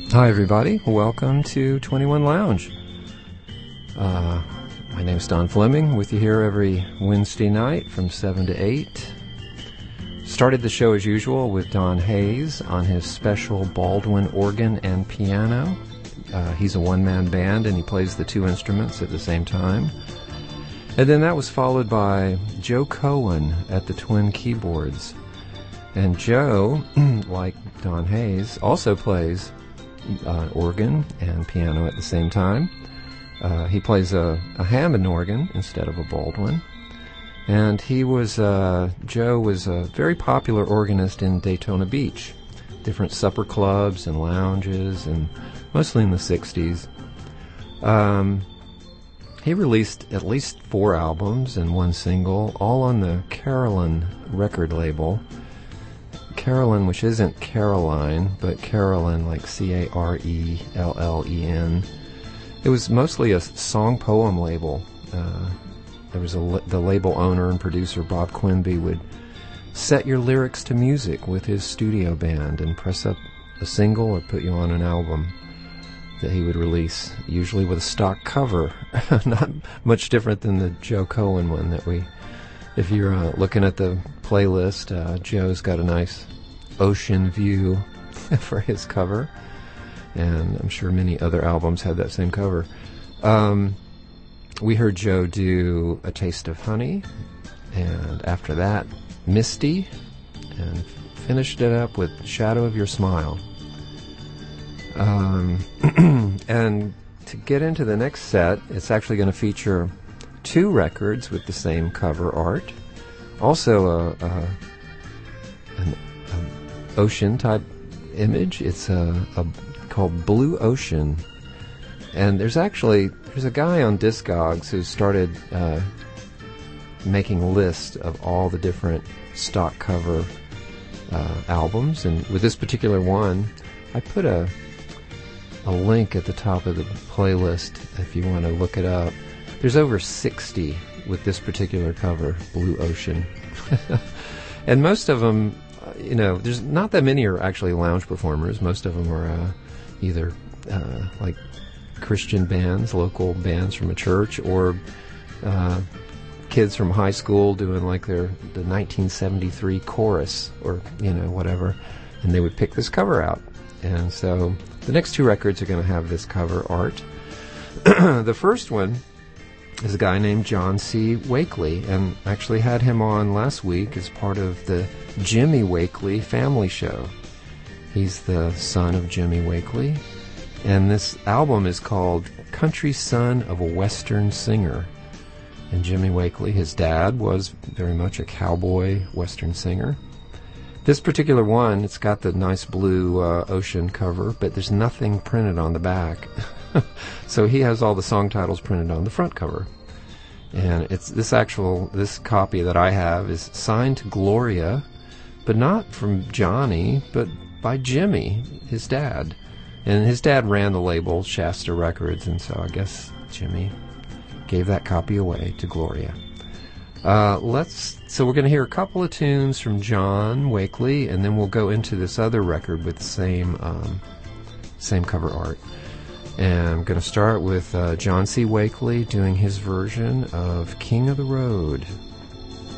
Hi, everybody. Welcome to 21 Lounge. My name is Don Fleming, with you here every Wednesday night from 7 to 8. Started the show as usual with Don Hayes on his special Baldwin organ and piano. He's a one-man band, and he plays the two instruments at the same time. And then that was followed by Joe Cohen at the twin keyboards. And Joe, like Don Hayes, also plays organ and piano at the same time. He plays a Hammond organ instead of a Baldwin. And Joe was a very popular organist in Daytona Beach, different supper clubs and lounges, and mostly in the 60s. He released at least 4 albums and 1 single, all on the Carolyn record label. Carolyn, which isn't Caroline, but Carolyn, like Carellen. It was mostly a song-poem label. There was the label owner and producer, Bob Quimby, would set your lyrics to music with his studio band and press up a single or put you on an album that he would release, usually with a stock cover. Not much different than the Joe Cohen one that if you're looking at the playlist, Joe's got a nice ocean view for his cover, and I'm sure many other albums had that same cover. We heard Joe do A Taste of Honey, and after that, Misty, and finished it up with Shadow of Your Smile. And to get into the next set, it's actually going to feature 2 records with the same cover art. Also an ocean type image. It's called Blue Ocean. And there's a guy on Discogs who started making a list of all the different stock cover albums. And with this particular one, I put a link at the top of the playlist if you want to look it up. There's over 60 with this particular cover, Blue Ocean. And most of them, there's not that many are actually lounge performers. Most of them are either like Christian bands, local bands from a church, or kids from high school doing like the 1973 chorus or, whatever. And they would pick this cover out. And so the next 2 records are going to have this cover art. The first one is a guy named John C. Wakely, and actually had him on last week as part of the Jimmy Wakely family show. He's the son of Jimmy Wakely, and this album is called Country Son of a Western Singer. And Jimmy Wakely, his dad, was very much a cowboy western singer. This particular one, it's got the nice blue ocean cover, but there's nothing printed on the back. So he has all the song titles printed on the front cover. And it's this copy that I have is signed to Gloria, but not from Johnny, but by Jimmy, his dad. And his dad ran the label, Shasta Records, and so I guess Jimmy gave that copy away to Gloria. So we're going to hear a couple of tunes from John Wakely, and then we'll go into this other record with the same cover art. And I'm going to start with John C. Wakely doing his version of King of the Road.